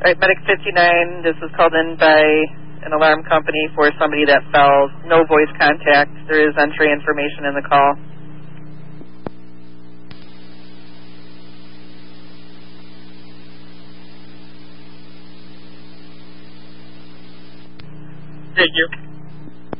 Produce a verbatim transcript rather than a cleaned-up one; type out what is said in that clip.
All right, Medic fifty-nine, this was called in by an alarm company for somebody that fell. No voice contact. There is entry information in the call. Thank you.